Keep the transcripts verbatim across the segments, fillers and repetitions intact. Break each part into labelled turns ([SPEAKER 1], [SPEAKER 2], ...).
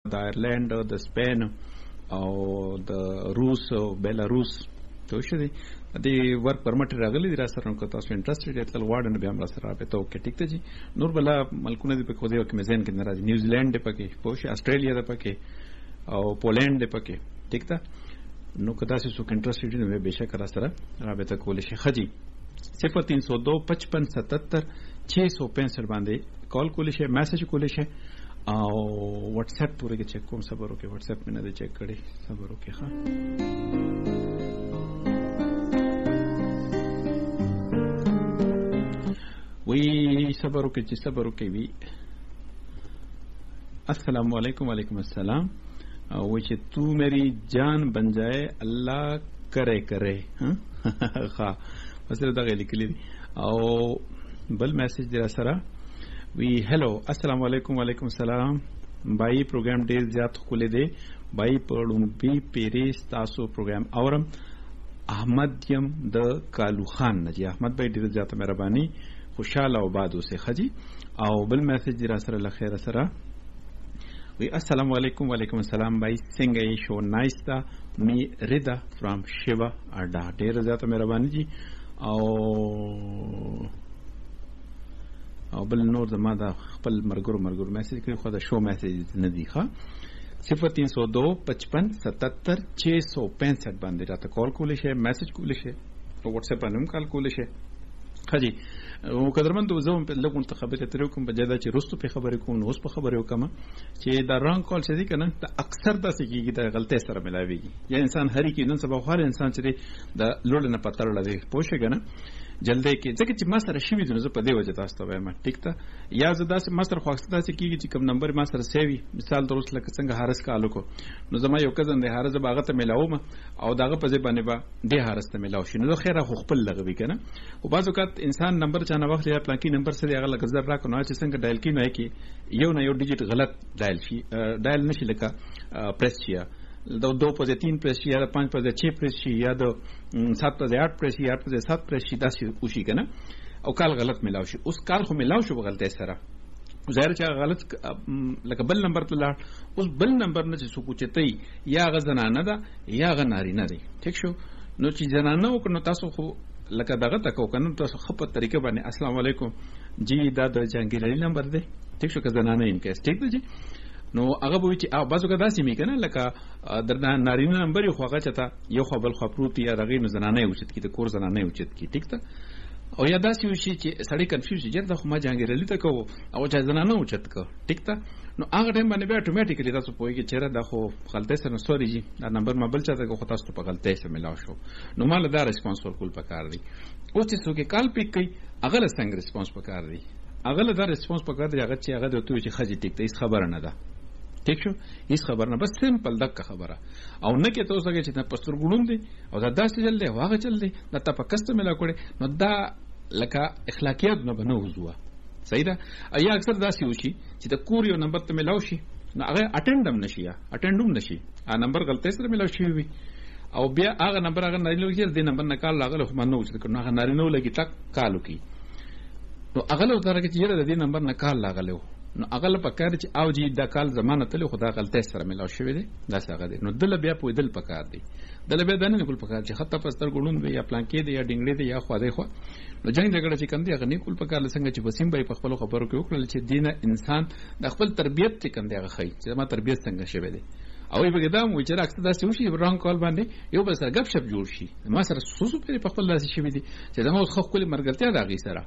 [SPEAKER 1] د آیرلند د سپین او د روس او بیلاروس ته شو دي د ورک پرمټ راغلي دي را سره نو تاسو انټرېستډ یې تل واړه بیا هم را سره راځي ته اوکې ټیک ته جی نور بلا ملکونه دي په کوزه کې مزین کې ناراضي نیوزیلند دی پکې پوښ استرالیا دی پکې او پولند دی پکې ټیک ته نو کدا چې څوک انټرېستډ دي نو به شک را سره رابطه کول شي خجی صفر तीन सौ दो पचपन सतहत्तर छह सौ पैंसठ باندې کال کول شي میسج کول شي او واتس اپ پورې کې چیک کوم صبر وکړئ واتس اپ مې نه چیک کړی صبر وکړئ ها وی صبر وکړئ چې صبر وکړئ وی السلام علیکم وعلیکم السلام वो چې तू मेरी जान बन जाए अल्लाह करे करे ها مسله دغه لیکلي او بل میسج دی سره وی هلو السلام علیکم وعلیکم السلام بای پروګرام ډیر زیات خولې دی بای پړم بي پیریس تاسو پروګرام اورم احمد یم د کالو خان نجی احمد بای ډیر زیات مهرباني خوشاله او باد اوسه خجی او بل میسج دی سره لخير سره وی السلام علیکم وعلیکم السلام بای څنګه یې شو نایستا می رضا فرام شیوا اډا ډیر زیات مهرباني جی او او بل نور زما د خپل مرګرو مرګرو میسج کوي خو دا شو میسج نه دی ښه صفر तीन सौ दो पचपन सतहत्तर छह सौ पैंसठ باندې راته کال کول شي میسج کول شي په واتس اپ باندې هم کال کول شي خجی او قدرمن ته زوم په لګون ته خبره ترې کوم په جدا چې رستو په خبرې کوم نو اوس په خبرې وکم چې دا رانګ کال شې کنه ته اکثر د سګيږي د غلطي سره ملاويږي یا انسان هري کې نن سبا خو هر انسان چې د لوړ نه پتر لري پوښښ کنه جلدی کې ځکه چې ما سره شوی د نو په دی وجه تاسو ته وایم ټیک ته یا زدا سه ما سره خوښته داسې کیږي چې کوم نمبر ما سره سیوي مثال درست لکه څنګه هارس کالو کو نو زما یو کزن د هارس باغه ته ملاوم او داغه په ځای باندې با د هارس ته ملاو شي نو خیره خو خپل لغوي کنه او بعض وخت انسان نمبر چانه وخت یا پلان کې نمبر سره هغه لګزر را کو نو چې څنګه ډایل کې نه کی یو نه یو ډیجیټ غلط ډایل شي ډایل نشي لکه پریس شي دو دو پر تین پریس شي یا پنځ پر چھ پریس شي یا دو سات پر आठ پریس شي یا پر سات پریس شي داسې وشي کنه او کال غلط ملاو شي اوس کال خو ملاو شو غلطه سره ظاهر چې غلط لکه بل نمبر ته لاړ اوس بل نمبر نه چې څوک چتای یا غزنانه ده یا غناری نه دی ٹھیک شو نو چې جنانه وکړو تاسو خو لکه دغه تکو کنه تاسو خپل طریقه باندې السلام علیکم جی دا د جهانگیر علي نمبر دی ٹھیک شو که زنانه ان کیس ٹھیک دی نو هغه به چې بازو کا داسې می کنه لکه درنه نارینه نمبر یو خوغه چتا یو خپل خپروتی یا دغه زنانه اوچت کی ته کور زنانه اوچت کی ٹھیک ته او یا داسې وشي چې سړی کنفیوز شي چې خو ما جهانگیر علي ته کو او چې زنانه اوچت کو ټیک ته نو هغه ټیم باندې بیا اتوماتیکلی تاسو پوهیږئ چې دا خو غلطه سره سوري جی دا نمبر ما بل چاته خو تاسو په غلطه سره ملاو شو نو مال دا ریسپانس ورکول پکار دی اوس چې څوک کال پک کوي هغه له څنګه ریسپانس پکار دی هغه له دا ریسپانس پکار دی هغه چې هغه د تو چې خځې ټیک ته هیڅ خبره نه ده ٹھیک شو هیڅ خبر نه بس سمپل دغه خبره او نه کې تاسو کې چې پستر ګړون دي او دا داسې چل دی واغه چل دی دا ته په کسته ملا کړي نو دا لکه اخلاقیات نه بنو وزوه صحیح ده ایا اکثر داسې وشي چې د کور یو نمبر ته ملاو شي نو هغه اټینډم نشي یا اټینډوم نشي ا نمبر غلطه سره ملاو شي وي او بیا هغه نمبر هغه نه لوي چې د نمبر نه کال لاغله خو منو چې کنه هغه نارینه لګی تک کالو کی نو هغه له درګه چې د دې نمبر نه کال لاغله نو هغه له پکار چې او جی د کال زمانه تل خدا غلطه سره ملاو شوی دی دا څنګه دی نو دل بیا په دل پکار دی دل بیا دنه کول پکار چې خطه پستر ګړون دی یا پلان کې دی یا ډنګړې دی یا خو دی خو نو جنگ جګړه چې کم دی هغه نه کول پکار څنګه چې وسیم به په خپل خبرو کې وکړل چې دینه انسان د خپل تربيت چې کم دی هغه خي چې ما تربيت څنګه شوی دی او یې بګدام و چې راکته داسې وشي رانګ کال باندې یو بس غب شپ جوړ شي ما سره سوسو په خپل داسې شوی دی چې زموږ خو خپل مرګلتیا دا غي سره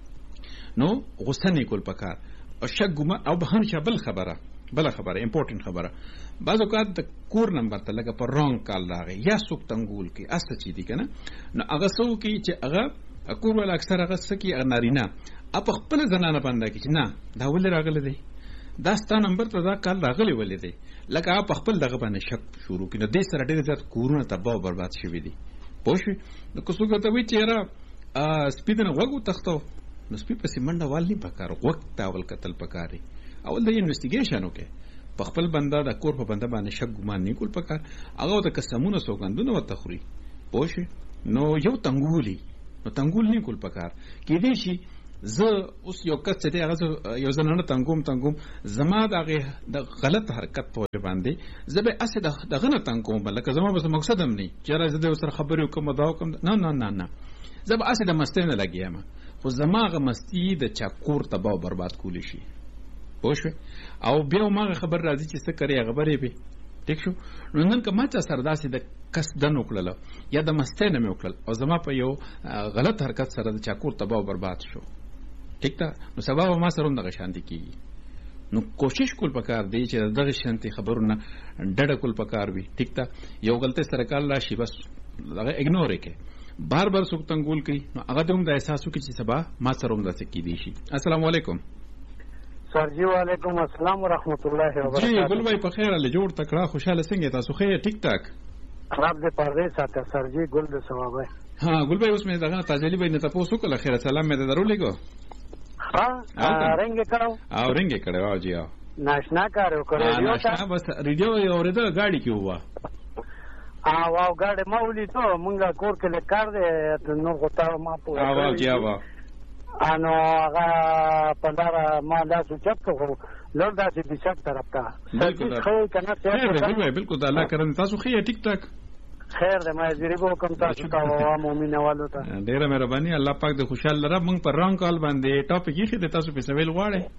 [SPEAKER 1] نو غوسه نه کول پکار او شک ګما او به هم شبل خبره بل خبره امپورټنت خبره بعض اوقات د کور نمبر ته لګه پر رانګ کال راغی یا سوک تنګول کې استه چي دي کنه نو هغه سو کې چې هغه کور ول اکثر هغه سکی نارینه اپ خپل زنانه باندې کې نه دا ول راغله دی دا ستا نمبر ته دا کال راغلی ولې دی لکه اپ خپل دغه باندې شک شروع کینې د سره ډېر زیات کورونه تباہ او برباد شوی دي پوښ نو کوڅه ته وی چیرې سپیدنه وګو تختو نو سپی په سیمنډه وال نه پکار وخت تاول قتل پکاري اول د انویسټیګیشن وکي په خپل بنده د کور په بنده باندې شک ګمان نه کول پکار هغه د قسمونو سوګندونه وتخري پوښ نو یو تنګولي نو تنګول نه کول پکار کې دې شي زه اوس یو کس چې دی هغه یو زنانه تنګوم تنګوم زما دغه د غلط حرکت په وجه باندې زه به اسې دغه نه تنګوم لکه زما بس مقصد هم نه چې راځه د سره خبرې وکم دا وکم نه نه نه نه زه به اسې د مستۍ نه لګیم خو زما هغه مستی د چا کور تباہ او برباد کولی شي پوه شوې او بیا ماغه خبر راځي چې څه کوي خبرې به ټیک شو نو نن که ما چا سره داسې د قصدن وکړله یا د مستۍ نه مې وکړل او زما په یو غلط حرکت سره د چا کور تباہ او برباد شو ٹھیک تا نو سبا به ما سره هم دغه شانتي کېږي نو کوشش کول پکار دی چې دغه شانتي خبرونه ډډه کول پکار وي ٹھیک تا یو غلطه سره کال راشي بس دغه اګنور یې کې بار بار څوک تنګول کوي نو هغه ته هم د احساس وکړي چې سبا ما سره هم داسې کېدی شي السلام علیکم
[SPEAKER 2] سر جی وعلیکم السلام ورحمۃ اللہ وبرکاتہ
[SPEAKER 1] جی ګل بھائی په خیر له جوړ تکړه خوشاله څنګه تاسو خیر ټیک ټاک
[SPEAKER 2] رب دې پردې ساته سر جی ګل د ثواب
[SPEAKER 1] ها ګل بھائی اوس مې دغه تاجلی بھائی نه تاسو کله خیر سلام مې درولېګو
[SPEAKER 2] ها رنګ کړو
[SPEAKER 1] او رنګ کړو او جی
[SPEAKER 2] ناشنا کارو کړو
[SPEAKER 1] ناشنا بس ریډیو یې اورېده گاډي کې هوا
[SPEAKER 2] او او ګاډي مولې ته مونږه کور کې لکار دې نو غوتا ما په
[SPEAKER 1] او جی او
[SPEAKER 2] انو هغه پنداره ما دا سوچت کو لور دا چې بشک طرف ته
[SPEAKER 1] بالکل
[SPEAKER 2] خو کنه
[SPEAKER 1] ته بالکل الله کرن تاسو خیر ټیک ټاک
[SPEAKER 2] خیر دې ما زیری کو کوم تاسو ته او مؤمنانو ته
[SPEAKER 1] ډیره مهرباني الله پاک دې خوشاله رب موږ پر رنگ کال باندې ټاپک یې خې تاسو په سویل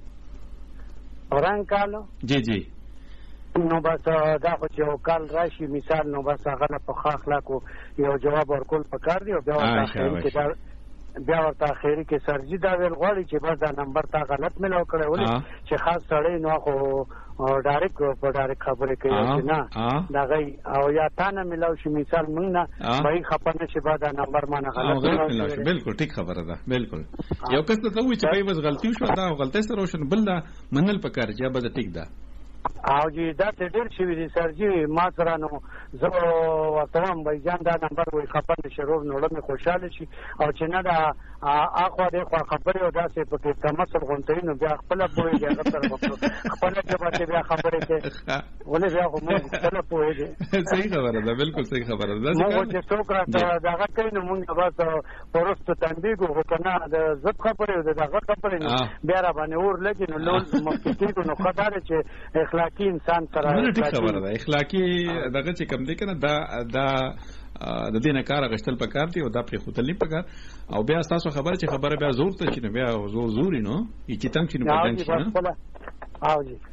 [SPEAKER 1] غواړي
[SPEAKER 2] رنگ کالو
[SPEAKER 1] جی جی
[SPEAKER 2] نو بس دا خو چې کال راشي مثال نو بس هغه په خاص لاکو یو جواب ورکول پکار دی او بیا ورته بیا ورته اخیری کې سرجی دا ویل غواړي چې بس دا نمبر تا غلط ملو کړی ولې چې خاص سړی نو خو ډایرک په ډایرک خبرې کوي چې نه دا غي او یا تا نه ملو شي مثال مونږ نه به خپنه چې با دا نمبر ما نه غلط
[SPEAKER 1] ملو بالکل ټیک خبره ده بالکل یو کس ته وایي چې به بس غلطي شو دا غلطي سره وشن بل دا منل پکار چې به ټیک ده
[SPEAKER 2] او جی دا ته ډیر شي دي سر جی ما سره نو زه ورته وای جان دا نمبر وای خبر شروع نو له خوشاله شي او چې نه دا اخو دې خو خبرې او داسې په کې تمسل غونټې نو بیا خپل پوهې دی هغه سره خپل کې باندې بیا خبرې کې ولې بیا خو موږ خپل پوهې دی
[SPEAKER 1] صحیح خبره ده بالکل صحیح خبره ده
[SPEAKER 2] موږ چې څوک راځي دا هغه کوي نو موږ بس پرست تنبیه کو کنه د زب خبرې او دغه خبرې نو بیا را باندې اور لګي نو لول مخکې نو خبره چې اخلاقی انسان سره
[SPEAKER 1] ټیک خبره ده اخلاقی دغه چې کم دی کنه دا دا د دې نه کار غشتل پکار دی او دا پرې خوتل نه پکار او بیا تاسو خبره چې خبره بیا زور ته چې بیا زور زوري نو چې تنګ شي نو پدان شي
[SPEAKER 2] او جی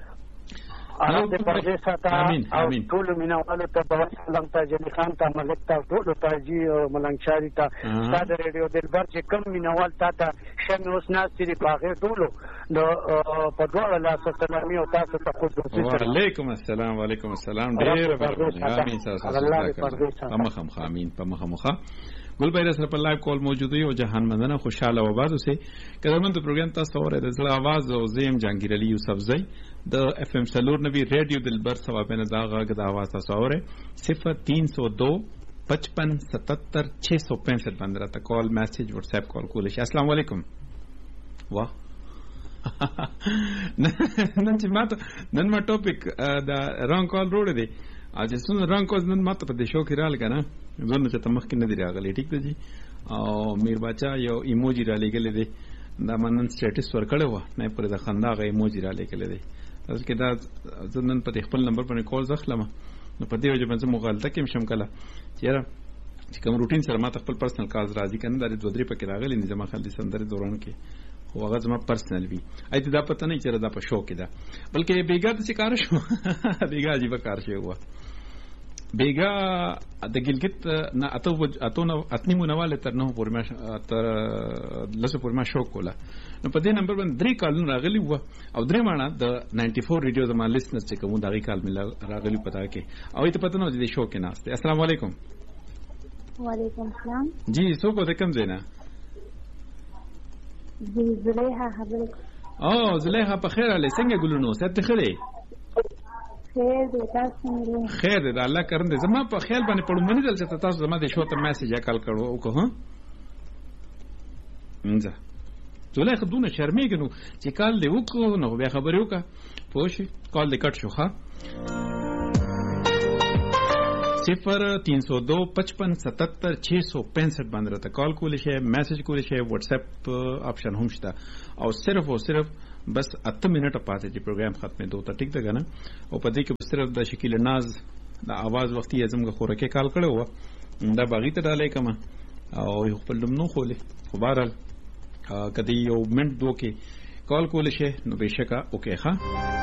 [SPEAKER 2] انا د پردې ساته او ټول مینوالو ته په سلام ته جلی خان ته ملک ته ټول ته جی او ملنګ شاری ته ساده ریډیو دلبر چې کم مینوال ته شمه اوس ناس چې په هغه ټولو نو په دوه لاس سلامي او تاسو ته خصوصي
[SPEAKER 1] وعلیکم السلام وعلیکم السلام ډیر امين تاسو هم هم امين په مخه مخه ګل بھائی سره په لایو کال موجود یو جهان مندنه خوشاله و بعد اوسه کله د پروګرام تاسو اوره د زړه आवाज او زیم جهانگیر علي یوسف زئی د اف ام سلور نبی ریډیو دلبر ثوابه نه داغه د आवाज تاسو اوره صفر تین سو دو پچپن ستتر چھ سو پینسٹھ باندې راته کال میسج واتس اپ کال کول شي السلام علیکم واه نن چې ماته نن ما ټاپک دا رانګ کال روړ دی اځ څون رانګ کال نن ماته په دې شو کې رال کنه زونه چې تمخ کې نه دی راغلی ټیک دی او میر بچا یو ایموجی را لګلې دی دا منن سټیټس ورکړې و نه پر د خندا غي ایموجی را لګلې دی اوس کې دا زنن په خپل نمبر باندې کال زخلم نو په دې وجه باندې مغالطه کې مشم کله چیرې چې کوم روټین سره ما خپل پرسنل کاز راځي کنه د دوه درې پکې راغلي نه زما خل دي سندره دوران کې خو هغه زما پرسنل وی ایته دا پته نه چیرې دا په شو کې دا بلکې بیګا د څه کار شو بیګا جی به کار شو بیگا د ګلګت نه اته اته نو اتنی مونواله تر نه پورما تر لسه پورما شو کوله نو په دې نمبر باندې درې کال راغلی و او درې مانه د چورانوي ریډیو زما لیسنرز چې کوم دغه کال مل راغلی پتا کې او ته پته نه دې شو کې ناشته السلام علیکم
[SPEAKER 3] وعلیکم السلام
[SPEAKER 1] جی سو کو د کم زینا
[SPEAKER 3] جی زلیخا خبرک
[SPEAKER 1] او زلیخا په خیر علي څنګه ګلونو ست خلې
[SPEAKER 3] خیر دې تاسو مې
[SPEAKER 1] خیر دې الله کرن دې زما په خیال باندې پړو منی دل چې تاسو زما دې شو ته میسج کال کړو او که ها منځه زلیخا دونه شرمېږي نو چې کال دې وکړو نو بیا خبرې وکړه پوه شي کال دې کټ شو ښه صفر تین سو دو پچپن ستتر چھ سو پینسٹھ باندې راته کال کولی شئ میسج کولی شئ واتس اپ آپشن هم شته او صرف او صرف بس اته منټه پاتې چې پروګرام ختمېدو ته ټیک ده که نه او په دې کې صرف د شکیل ناز د اواز وختي یې زموږ خورکې کال کړی وه دا به هغې ته ډالۍ کړم او یو خپل نوم نه خولې خو بهرحال که د یو منټ دوه کې کال کولی شئ نو بېشکه وکړئ ښه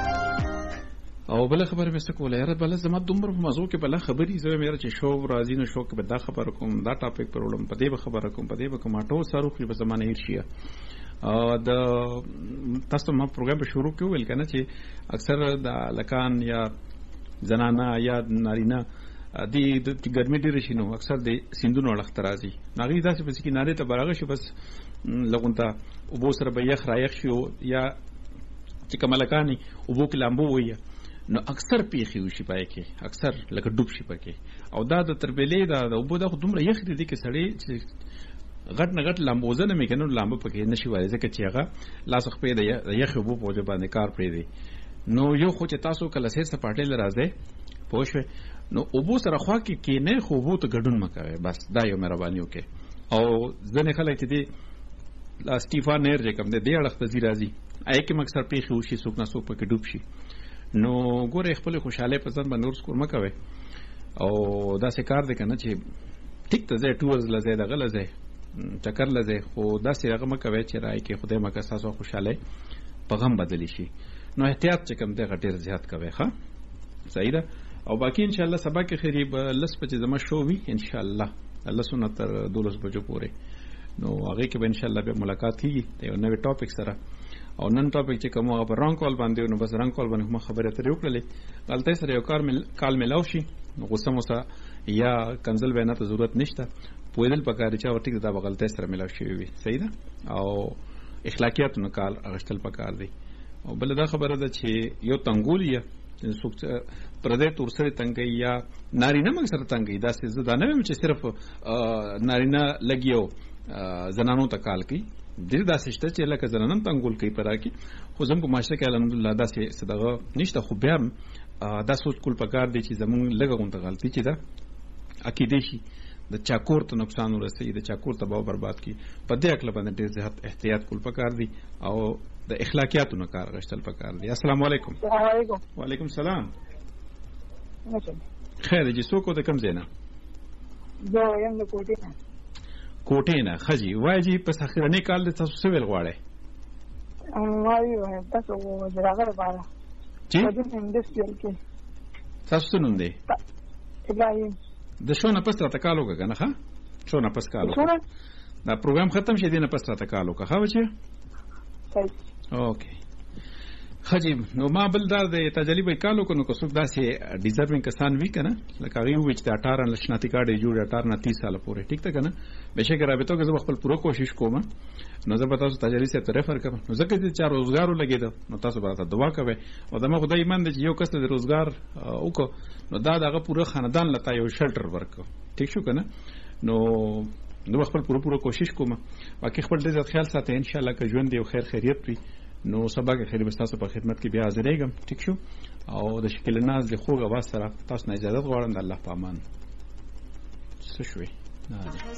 [SPEAKER 1] او بله خبره مې څه کوله یاره بله زما دومره په موضوع کې بله خبرې زه وایم یاره چې شو راځي نو شو کې به دا خبره کوم دا ټاپک پر وړم په دې به خبره کوم په دې به کوم ټول ساروخي به زما نه هېر شي د تاسو ما پروګرام په شروع کې وویل که نه چې اکثر د هلکان یا زنانه یا نارینه د ګرمي ډېره شي نو اکثر د سیندونو اړخ ته راځي نو هغې داسې پسې کنارې ته به راغی شي بس لغونته اوبو سره به یخ را یخ شي یا چې کوم هلکان وي اوبو کې لامبو ووایي نو اکثر پیښې وشي پای کې اکثر لکه ډوب شي پکې او دا د تربیلې دا د اوبو دا خو دومره یخ دي کې سړی چې غټ نه غټ لامبوزه نه میکنه لامبو پکې نشي وایي ځکه چې هغه لاس خپې د یخ اوبو په وجه باندې کار پرېږدي نو یو خو چې تاسو کله سیر سپاټې له راځئ پوه شوئ نو اوبو سره خوا کې کېنئ خو اوبو ته ګډون مه کوئ بس دا یو مهرباني وکړئ او ځینې خلک چې دي سټیفا نیر چې کوم دی دې اړخ ته ځي راځي هغې کې م اکثر پیښې وشي څوک نه څوک پکې ډوب شي نو ګوره خپل خوشاله په ځان باندې ورسکور مکوي او دا څه کار دی کنه چې ټیک ته ځای ټورز لځه دغه لځه چکر لځه خو دا څه هغه مکوي چې راي کې خدای مکه تاسو خوشاله په غم بدلی شي نو احتیاط چې کوم دی غټیر زیات کوي ښه صحیح ده او باقی ان شاء الله سبا کې خیری به لس بجې زما شو وي ان شاء الله الله سنت تر دولس بجو پورې نو هغه کې به ان شاء الله به ملاقات کیږي یو نوې ټاپک سره او نن ټاپک چې کوم هغه رنګ کال باندې نو بس رنګ کال باندې کوم خبره ترې وکړلې غلطۍ سره یو کار مل کال ملاو شي نو غوسه موسه یا کنزل بیان ته ضرورت نشته پویدل پکاره چې ورټیک دا غلطۍ سره ملاو شي وي صحیح ده او اخلاقیات نو کال اغشتل پکار دی او بل دا خبره ده چې یو تنګول یا څوک پردې تور سره تنګي یا نارینه موږ سره تنګي دا څه زده نه چې صرف نارینه لګیو زنانو ته کال کوي ډیر داسې شته چې لکه زنانم تنګول کوي پر راکي خو زموږ په معاشره کې الحمدلله داسې صدقه نشته خو بیا دا سوچ کول پکار دی چې زموږ لږه غونډه غلطي چې ده عقیده شي د چاکور ته نقصان ورسوي د چاکور تباہ برباد کی په دې اکل باندې ډیر زیات احتیاط کول پکار دی او د اخلاقیاتو نه کار غشتل پکار دی السلام علیکم
[SPEAKER 2] وعلیکم
[SPEAKER 1] وعلیکم السلام خیر جی څوک د کوم ځای نه
[SPEAKER 2] زه یم د کوټې نه
[SPEAKER 1] کوټې نه خجی وای جی په اخرنی کال د تاسو څه ویل غواړئ
[SPEAKER 2] وای وای تاسو دراغه لپاره
[SPEAKER 1] چې
[SPEAKER 2] د انډستریال کې
[SPEAKER 1] تاسو څه نوم دی
[SPEAKER 2] ابراهیم
[SPEAKER 1] د شو نه پس راته کال وکړه نه ښه شو نه پس کال وکړه دا پروګرام ختم شه دی نه پس راته کال وکړه ښه بچی
[SPEAKER 2] صحیح
[SPEAKER 1] اوکې خجی نو ما بل دا د تجربه کالو کو نو کو څوک داسې ډیزروینګ کسان وی کنه لکه هغه وچ د اٹھارہ لشناتی کارت جوړ اٹھارہ نه تیس سال پورې ټیک ته کنه بهشکه رابطو کې زه خپل پوره کوشش کوم نو زه به تاسو تجربه سره ریفر کوم نو ځکه چې چا روزګارو لګیدو نو تاسو به تاسو دعا کوئ او دمه خدای ایمان دې یو کس د روزګار وکړو نو دا دغه پوره خاندان لته یو شلټر ورکو ټیک شو کنه نو نو خپل پوره پوره کوشش کوم باقي خپل دې خیال ساتئ ان شاء الله که ژوند دی خیر خیریت وي نو سبا کې خیر به تاسو په خدمت کې بیا حاضرېږم ټیک شو او د شکل ناز له خوږه واسره تاسو نه اجازه غواړم د الله په امان څه شوي